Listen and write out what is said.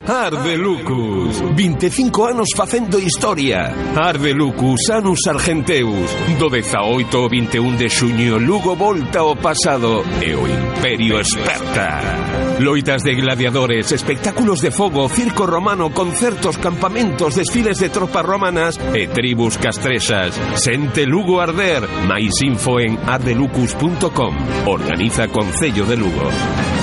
Arde Lucus, 25 anos facendo historia. Arde Lucus, Anus Argenteus. Do 18 ao 21 de xuño, Lugo volta ao pasado e o Imperio esperta. Loitas de gladiadores, espectáculos de fogo, circo romano, concertos, campamentos, desfiles de tropas romanas e tribus castrexas. Sente Lugo arder. Mais info en ardelucus.com. Organiza Concello de Lugo.